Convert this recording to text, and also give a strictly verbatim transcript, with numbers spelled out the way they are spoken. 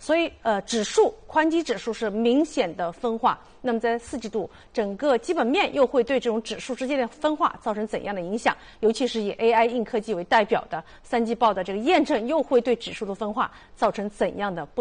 所以呃，指数宽基指数是明显的分化。那么在四季度，整个基本面又会对这种指数之间的分化造成怎样的影响？尤其是以 A I 硬科技为代表的三季报的这个验证，又会对指数的分化造成怎样的不